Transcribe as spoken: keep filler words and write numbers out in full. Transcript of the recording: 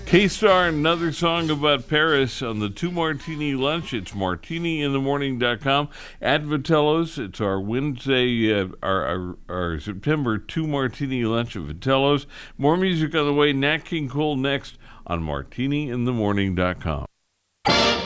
K-Star, another song about Paris on the Two Martini Lunch. It's martini in the morning dot com. At Vitello's, it's our Wednesday, uh, our, our, our September Two Martini Lunch at Vitello's. More music on the way. Nat King Cole next on martini in the morning dot com.